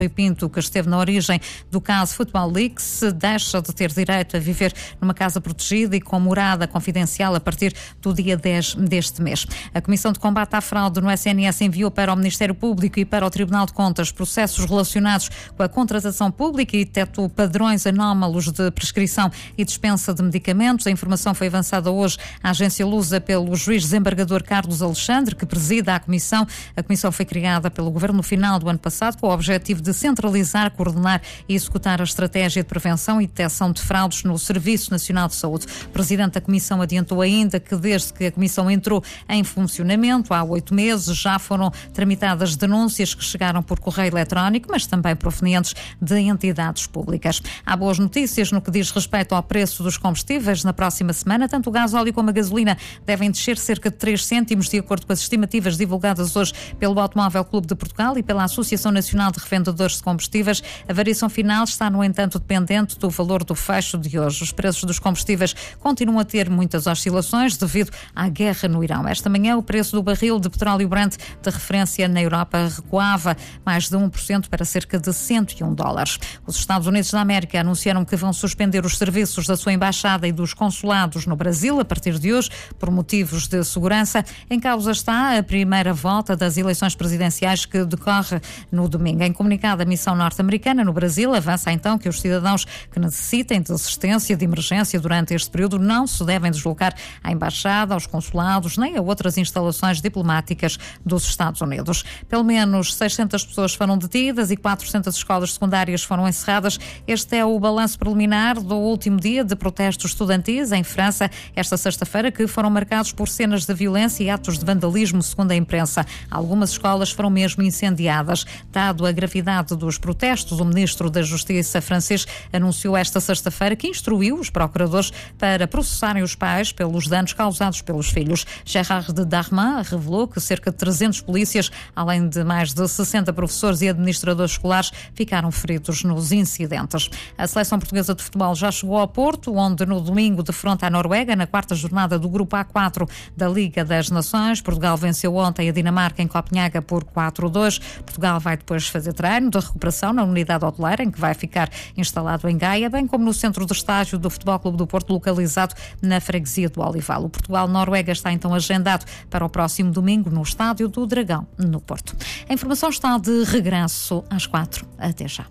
Pinto, que esteve na origem do caso Football Leaks, deixa de ter direito a viver numa casa protegida e com morada confidencial a partir do dia 10 deste mês. A Comissão de Combate à Fraude no SNS enviou para o Ministério Público e para o Tribunal de Contas processos relacionados com a contratação pública e detectou padrões anómalos de prescrição e dispensa de medicamentos. A informação foi avançada hoje à Agência Lusa pelo juiz desembargador Carlos Alexandre, que presida a Comissão. A Comissão foi criada pelo Governo no final do ano passado com o objetivo de centralizar, coordenar e executar a estratégia de prevenção e detecção de fraudes no Serviço Nacional de Saúde. O Presidente da Comissão adiantou ainda que desde que a Comissão entrou em funcionamento, há 8 meses, já foram tramitadas denúncias que chegaram por correio eletrónico, mas também provenientes de entidades públicas. Há boas notícias no que diz respeito ao preço dos combustíveis. Na próxima semana, tanto o gasóleo como a gasolina devem descer cerca de 3 cêntimos, de acordo com as estimativas divulgadas hoje pelo Automóvel Clube de Portugal e pela Associação Nacional de Revendedores de Combustíveis. A variação final está, no entanto, dependente do valor do fecho de hoje. Os preços dos combustíveis continuam a ter muitas oscilações devido à guerra no Irão. Esta manhã, o preço do barril de petróleo Brent de referência na Europa recuava mais de 1% para cerca de $101. Os Estados Unidos da América anunciaram que vão suspender os serviços da sua embaixada e dos consulados no Brasil a partir de hoje, por motivos de segurança. Em causa está a primeira volta das eleições presidenciais que decorre no domingo. Em comunicado, a missão norte-americana no Brasil avança então que os cidadãos que necessitem de assistência de emergência durante este período não se devem deslocar à embaixada, aos consulados, nem a outras instalações diplomáticas dos Estados Unidos. Pelo menos 600 pessoas foram detidas e 400 escolas secundárias foram encerradas. Este é o balanço preliminar do último dia de protestos estudantis em França, esta sexta-feira, que foram marcados por cenas de violência e atos de vandalismo, segundo a imprensa. Algumas escolas foram mesmo incendiadas. Dado a gravidade dos protestos, o Ministro da Justiça francês anunciou esta sexta-feira que instruiu os procuradores para processarem os pais pelos danos causados pelos filhos. Gérard Darmanin revelou que cerca de 300 polícias, além de mais de 60 professores e administradores escolares, ficaram feridos nos incidentes. A seleção portuguesa de futebol já chegou ao Porto, onde no domingo defronta a Noruega na quarta jornada do Grupo A4 da Liga das Nações. Portugal venceu ontem a Dinamarca em Copenhaga por 4-2. Portugal vai depois fazer treino de recuperação na unidade hoteleira, em que vai ficar instalado em Gaia, bem como no centro de estágio do Futebol Clube do Porto, localizado na freguesia do Olival. O Portugal-Noruega está então agendado para o próximo domingo no Estádio do Dragão, no Porto. A informação está de regresso às 4. Até já.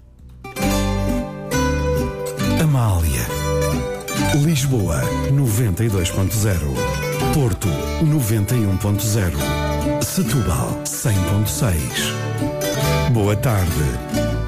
Amália. Lisboa 92.0. Porto 91.0. Setúbal 100.6. Boa tarde.